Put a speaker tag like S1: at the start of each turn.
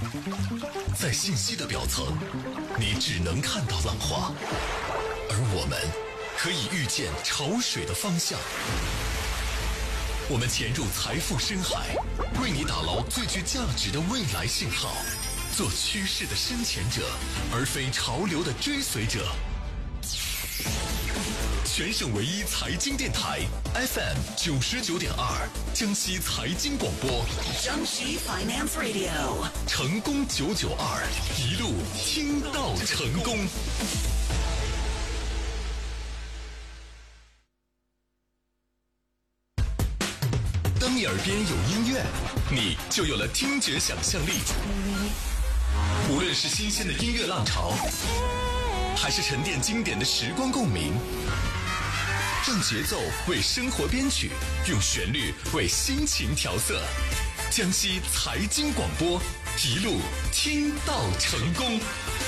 S1: 在信息的表层，你只能看到浪花，而我们可以预见潮水的方向。我们潜入财富深海，为你打捞最具价值的未来信号，做趋势的深潜者，而非潮流的追随者。全省唯一财经电台 FM 99.2，江西财经广播，
S2: 江西 Finance Radio，
S1: 成功992，一路听到成功。当你耳边有音乐，你就有了听觉想象力。无论是新鲜的音乐浪潮，还是沉淀经典的时光共鸣，让节奏为生活编曲，用旋律为心情调色。江西财经广播，一路听到成功。